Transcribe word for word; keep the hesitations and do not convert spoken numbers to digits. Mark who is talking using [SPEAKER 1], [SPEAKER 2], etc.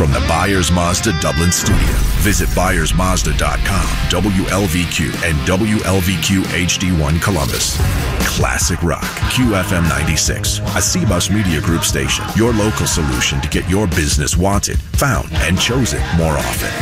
[SPEAKER 1] From the Byers Mazda Dublin studio, visit Byers Mazda dot com, W L V Q, and W L V Q H D one Columbus. Classic Rock, Q F M ninety-six, a C-Bus Media Group station. Your local solution to get your business wanted, found, and chosen more often.